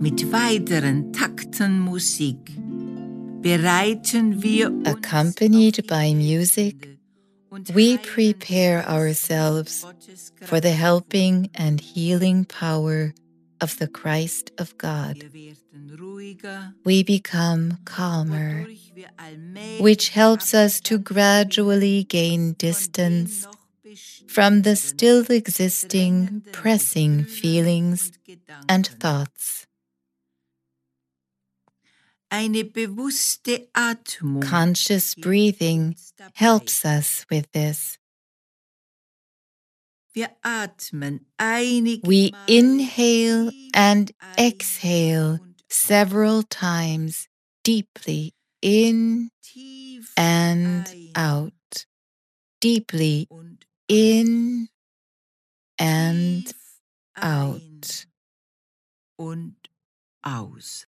Mit weiteren Takten Musik bereiten wir uns Accompanied by music, we prepare ourselves for the helping and healing power of the Christ of God. We become calmer, which helps us to gradually gain distance from the still existing pressing feelings and thoughts. Conscious breathing helps us with this. We inhale and exhale several times deeply in and out, deeply in and out. Und aus.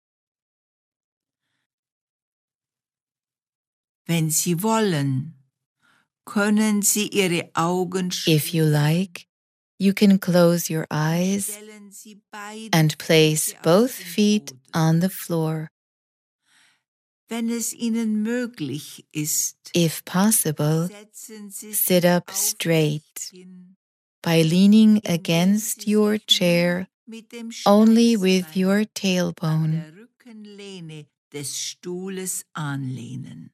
Wenn Sie wollen, können Sie Ihre Augen schließen. If you like, you can close your eyes and place both feet on the floor. Wenn es Ihnen möglich ist, if possible, sit up straight by leaning against your chair only with your tailbone. der Rückenlehne des Stuhles anlehnen.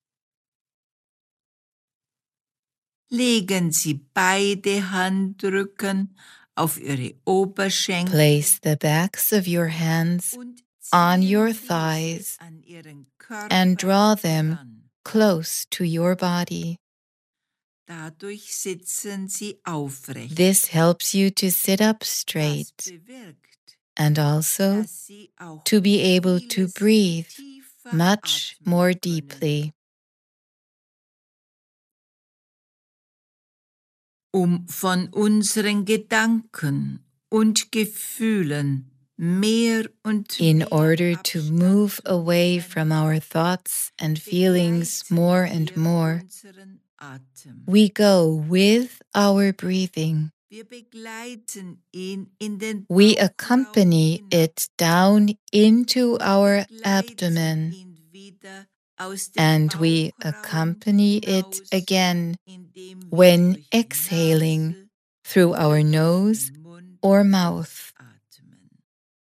Legen Sie beide Handrücken auf Ihre Oberschenkel. Place the backs of your hands on your thighs and draw them close to your body. Dadurch sitzen Sie aufrecht. This helps you to sit up straight and also to be able to breathe much more deeply. Von unseren Gedanken und Gefühlen mehr und in mehr order to move away from our thoughts and feelings more and more, we go with our breathing. Wir begleiten ihn in den We Bauchraum accompany hinab. it down into our abdomen, Ihn wieder aus dem and we Bauchraum accompany it hinaus, again indem wir when durch exhaling Nase through our oder durch nose den Mund or mouth. ausatmen.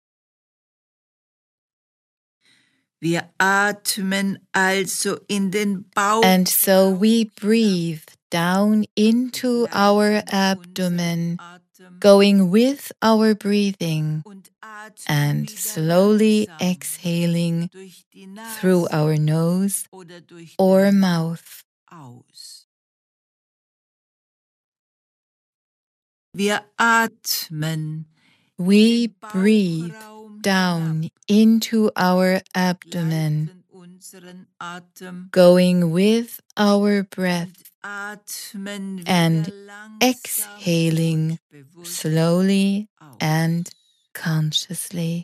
Wir atmen also in den Bauch. And so we breathe down into our abdomen, going with our breathing, and slowly exhaling through our nose or mouth. Wir atmen. We breathe down into our abdomen, going with our breath and exhaling slowly and consciously.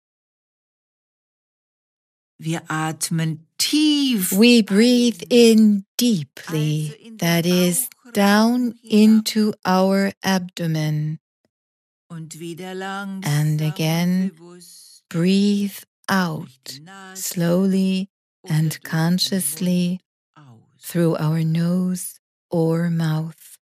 Wir atmen tief. We breathe in deeply, that is, down into our abdomen, Und wieder langsam and again bewusst breathe out slowly and consciously through our nose or mouth.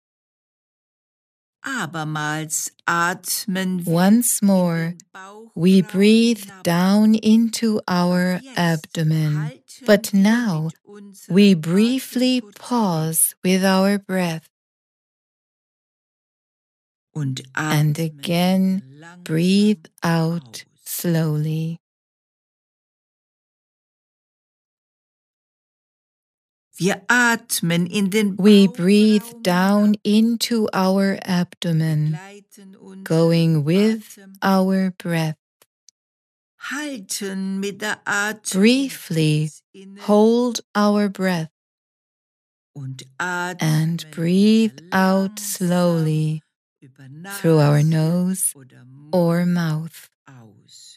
Abermals atmen wir Once more, we breathe down into our abdomen, but now we briefly pause with our breath and again breathe out slowly. Wir atmen in den We breathe Bauchraum down hinab, into our abdomen, begleiten unseren going with Atem, our breath. halten mit der Atmung Briefly inne hold our breath und and atmen breathe wieder out langsam slowly über through our Nase nose oder or Mund mouth. aus.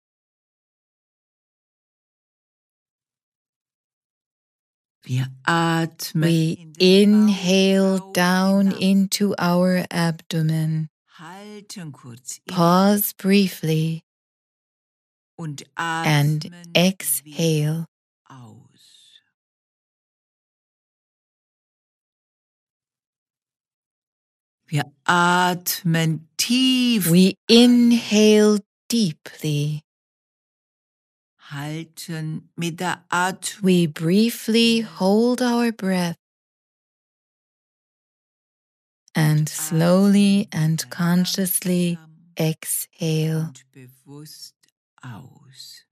Wir atmen We in den inhale Bauchraum down hinab, into our abdomen. halten kurz inne Pause briefly and exhale. Wir atmen tief. We inhale deeply. Halten mit der Atmung. We briefly hold our breath and slowly and consciously exhale. Und bewusst aus.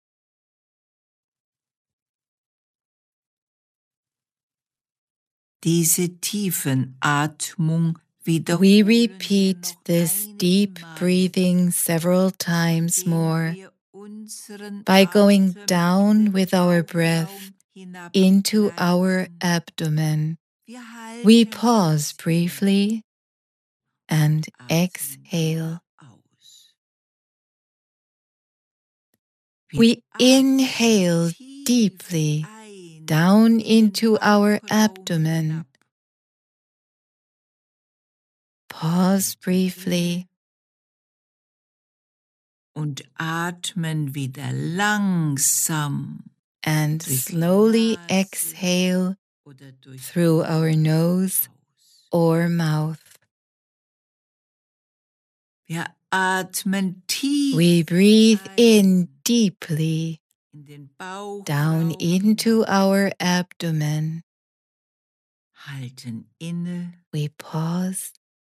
Diese tiefen Atmung wiederholen. We repeat this deep breathing several times more by going down with our breath into our abdomen. We pause briefly and exhale. We inhale deeply down into our abdomen. Pause briefly und atmen wieder langsam and slowly exhale through our nose or mouth. Wir atmen tief. We breathe in deeply in den Bauch down into our abdomen. Halten inne. We pause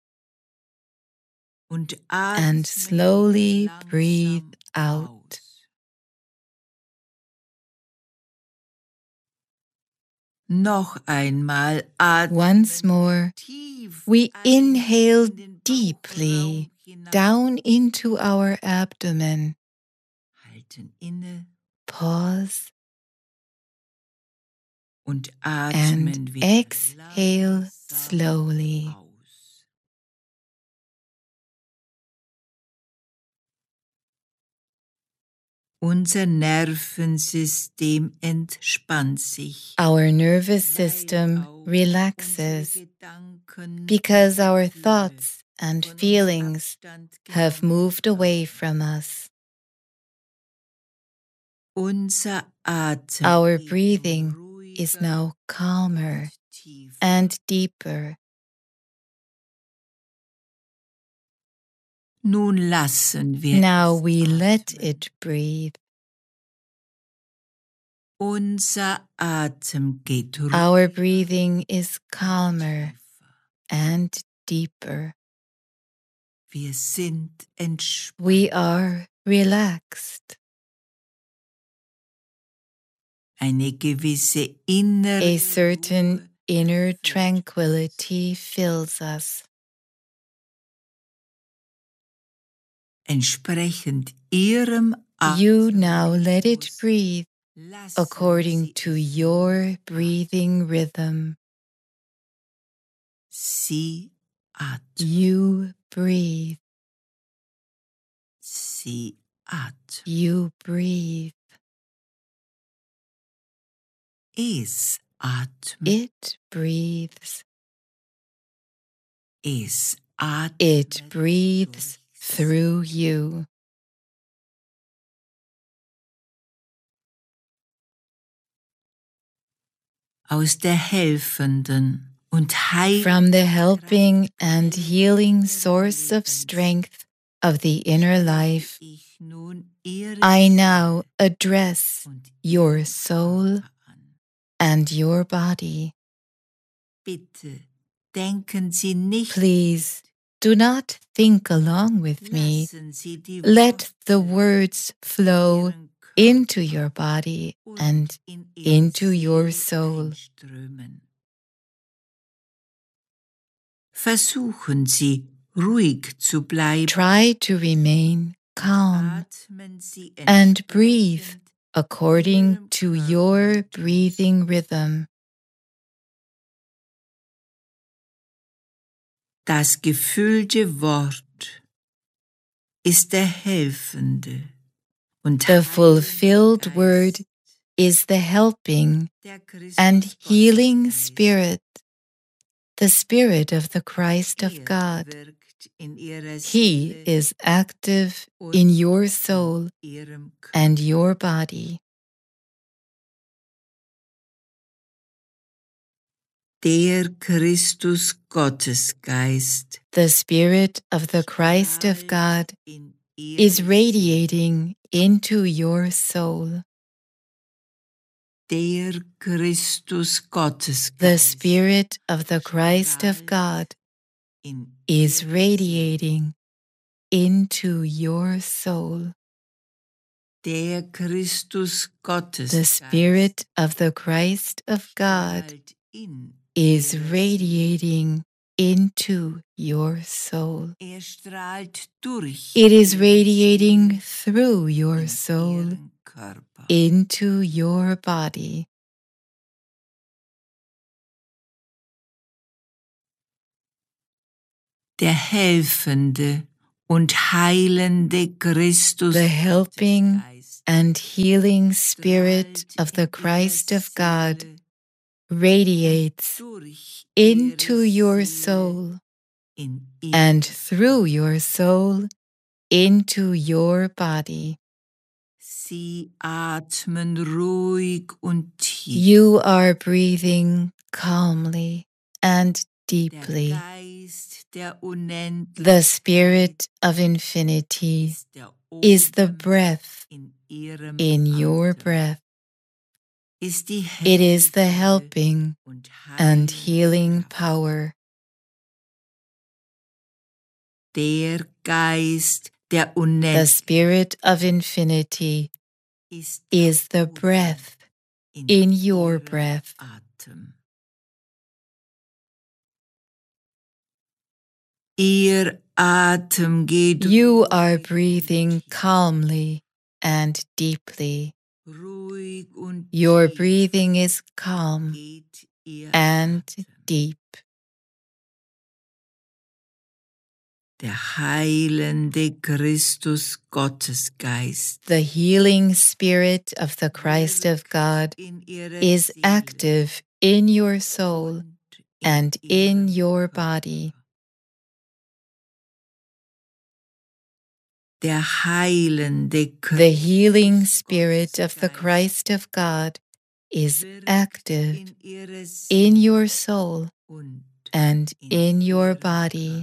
und and slowly breathe out. Noch einmal atmen. Once more, we inhale deeply down into our abdomen. Halten inne. Pause und and atmen wieder exhale slowly. aus. Unser Nervensystem entspannt sich. Our nervous system relaxes because our thoughts and feelings have moved away from us. Our breathing is now calmer and deeper. Nun lassen wir Now es we let atmen. it breathe. Unser Atem geht Our ruhiger breathing is calmer tiefer. and deeper. Wir sind entspannt. We are relaxed. Eine gewisse innere A certain Ruhe inner erfüllt tranquility fills us. Entsprechend Ihrem You now let it breathe lassen according Sie to es your breathing rhythm. Sie atmen. You breathe. Sie atmen. You breathe. Es atmet. It breathes. Es atmet. It breathes through you. Aus der helfenden und heilenden From the helping and healing source of strength of the inner life, ich nun Ihre I now address und your Ihren soul Körper an. and your body. Bitte denken Sie nicht. Please do not think along with me. Lassen Sie die Let the Worte words flow Ihren Körper into your body und and in Ihre into your Seele soul. einströmen. Versuchen Sie, ruhig zu bleiben. Try to remain calm Atmen Sie and breathe entsprechend according Ihrem to Körper your durch. breathing rhythm. Das gefüllte Wort ist der helfende und The heilende fulfilled Geist word is the helping der and Christus healing Gottesgeist. spirit, the spirit of the Christ of God. Wirkt He is active in your soul and your body. Der Christus Gottesgeist, the Spirit of the Christ of God, is radiating into your soul. Der Christus Gottesgeist, The Spirit of the Christ of God is radiating into your soul. Der Christus Gottesgeist, The Spirit of the Christ of God is radiating into your soul. It is radiating through your soul into your body. Der helfende und heilende Christus, The helping and healing Spirit of the Christ of God radiates into your soul and through your soul into your body. Sie atmen ruhig und tief. You are breathing calmly and deeply. The Spirit of infinity is the breath in your breath. It is the helping and healing power. Der Geist der The Spirit of infinity is the breath in your breath. Atem. Ihr Atem geht You are breathing calmly and deeply. ruhig und Your tief breathing is calm geht ihr and Atem. deep. Der heilende Christus Gottesgeist The healing Spirit of the Christ of God in ihrer is Seele active in your soul und and in ihrem your Körper. body. Der heilende The healing Christus Spirit of the Gottesgeist Christ of God is wirkt active in ihrer in Seele your soul und and in your ihrem body. Körper.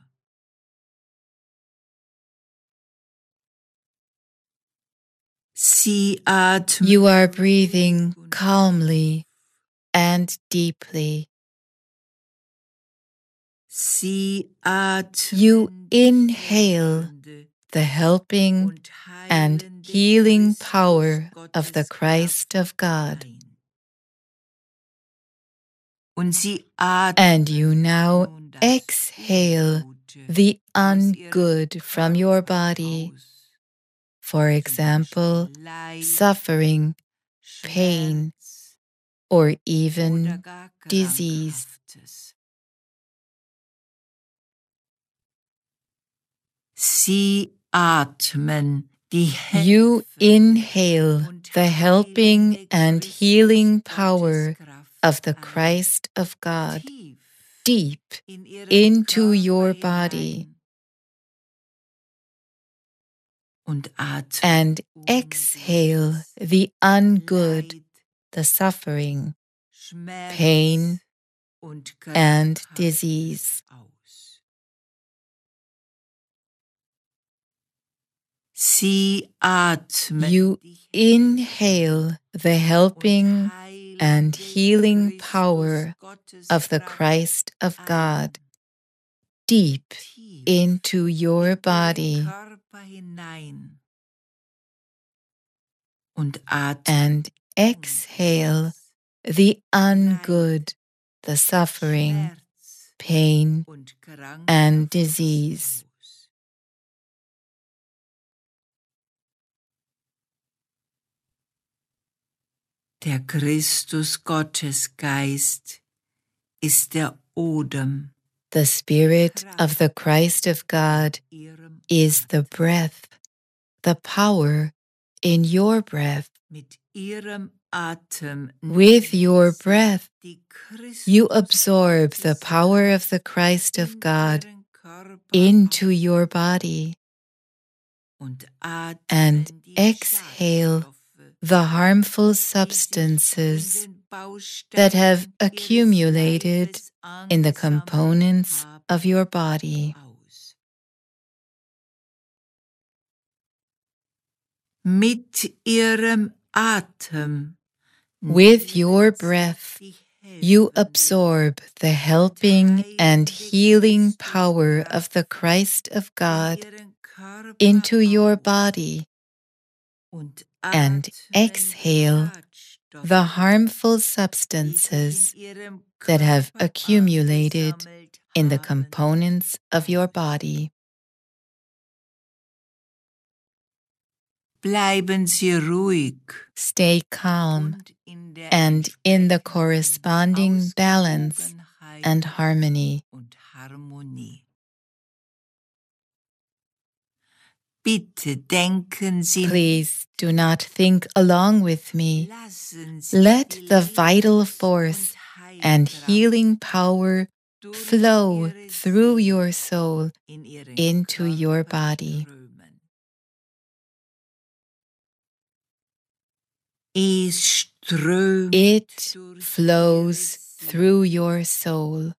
Sie atmen You are breathing calmly and deeply. Sie atmen You die inhale helfende the helping und and heilende healing Christus power of the Gottes Christ of Kraft God. ein. Und sie atmen And you now nun das exhale Ungute the aus ihrem ungood from your Körper body. aus. For Zum example, Beispiel Leid, suffering, pain, Schmerz or oder even gar disease. Krankhaftes. Sie atmen die You helfende inhale und the helping heilende and Christus healing Gottes power Kraft of the ein. Christ of God Tief deep in ihren into Körper your hinein body und atmen and exhale the ungood, Leid, the suffering, Schmerz pain, und and Krankhaftes disease. aus. Sie atmen You die inhale the helping und and heilende healing Christus power Gottes of the Kraft Christ of ein. God deep Tief into your in ihren body Körper hinein und atmen and exhale the ungood, the suffering, Schmerz pain, und and Krankhaftes disease. aus. Der Christus Gottesgeist ist der Odem The Spirit of the Christ of God ihrem is the Atem. breath, the power in your breath. Mit ihrem Atem With your nehmen sie breath, die Christus you absorb the Gottes power of Kraft the Christ in of God ihren Körper into your body and exhale the harmful substances that have accumulated in the components of your body. Mit ihrem Atem, with your breath, you absorb the helping and healing power of the Christ of God into your body and exhale the harmful substances that have accumulated in the components of your body. Bleiben Sie ruhig. Stay calm and in the corresponding balance and harmony. Bitte denken Sie. Please do not think along with me. Let the vital force and healing power flow through your soul into your body. It flows through your soul.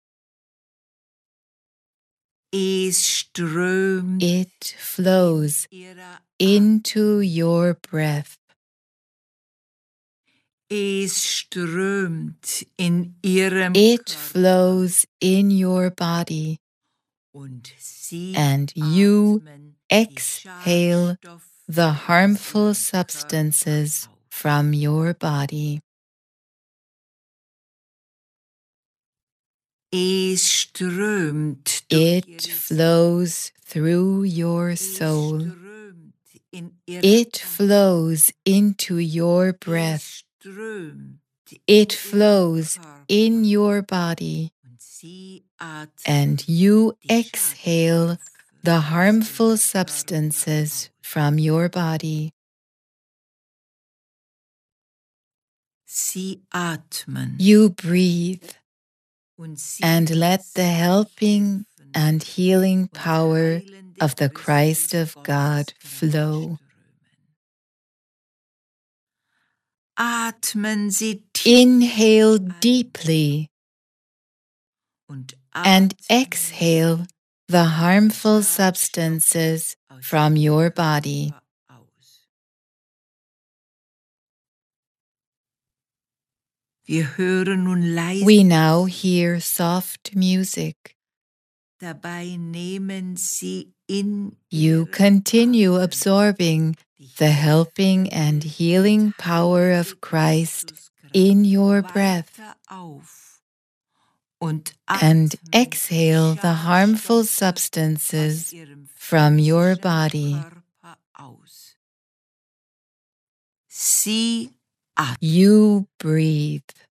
It flows into your breath. It flows in your body, and you exhale the harmful substances from your body. It flows through your soul. It flows into your breath. It flows in your body, and you exhale the harmful substances from your body. You breathe and let the helping and healing power of the Christ of God flow. Inhale deeply and exhale the harmful substances from your body. We now hear soft music. You continue absorbing the helping and healing power of Christ in your breath and exhale the harmful substances from your body. You breathe.